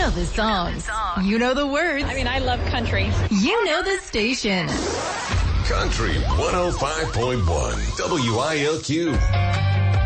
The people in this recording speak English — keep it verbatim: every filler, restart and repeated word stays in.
know the songs. You know the words. I mean, I love country. You know the station. Country one oh five point one W I L Q.